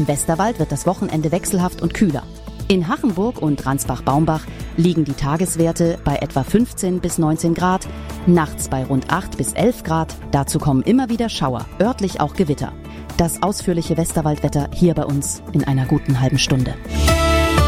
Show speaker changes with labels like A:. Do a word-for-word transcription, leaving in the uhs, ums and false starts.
A: Westerwald wird das Wochenende wechselhaft und kühler. In Hachenburg und Ransbach-Baumbach liegen die Tageswerte bei etwa fünfzehn bis neunzehn Grad, nachts bei rund acht bis elf Grad. Dazu kommen immer wieder Schauer, örtlich auch Gewitter. Das ausführliche Westerwaldwetter hier bei uns in einer guten halben Stunde.